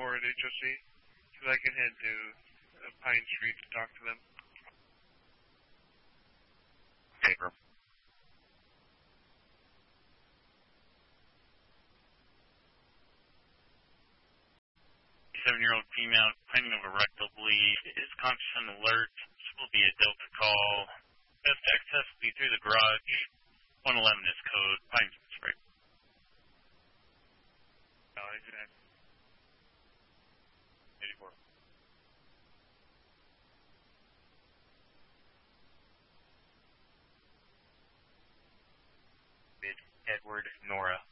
4 at HOC, so I can head to Pine Street to talk to them. Paper. 7-year-old female complaining of a rectal bleed is conscious and alert. This will be a Delta call. Best access will be through the garage. 111 is code. Pine Street. No, exactly. 84. Mid Edward Nora.